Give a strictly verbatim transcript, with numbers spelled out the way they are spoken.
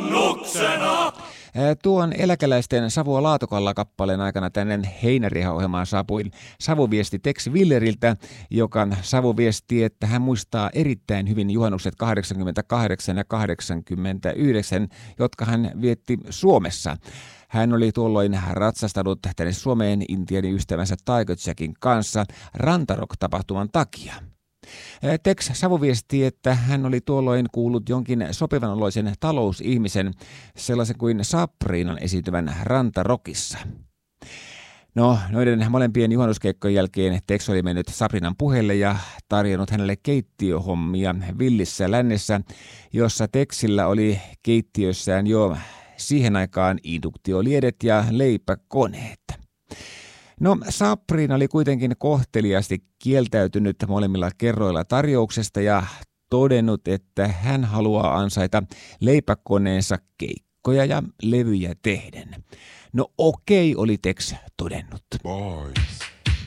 Juhannuksena! Tuon eläkeläisten Savua Laatokalla kappaleen aikana tänne Heinäriha-ohjelmaan saapui savuviesti Tex Willeriltä, joka savuviesti, että hän muistaa erittäin hyvin juhannukset kahdeksankymmentäkahdeksan ja kahdeksankymmentäyhdeksän, jotka hän vietti Suomessa. Hän oli tuolloin ratsastanut tänne Suomeen Intianin ystävänsä Tiger Jackin kanssa Rantarock-tapahtuman takia. Tex savuviesti, että hän oli tuolloin kuullut jonkin sopivanoloisen talousihmisen, sellaisen kuin Sabrinan esiintyvän Rantarockissa. No, noiden molempien juhannuskeikkojen jälkeen Tex oli mennyt Sabrinan puheelle ja tarjonnut hänelle keittiöhommia villissä lännessä, jossa Texillä oli keittiössään jo siihen aikaan induktioliedet ja leipäkoneet. No, Sabrina oli kuitenkin kohteliaasti kieltäytynyt molemmilla kerroilla tarjouksesta ja todennut, että hän haluaa ansaita leipäkoneensa keikkoja ja levyjä tehden. No okei, oli Tex todennut. Boys.